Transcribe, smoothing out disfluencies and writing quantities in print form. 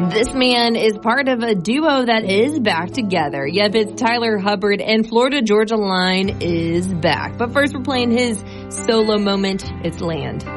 This man is part of a duo that is back together. Yep, it's Tyler Hubbard, and Florida Georgia Line is back. But first, we're playing his solo moment. It's Land.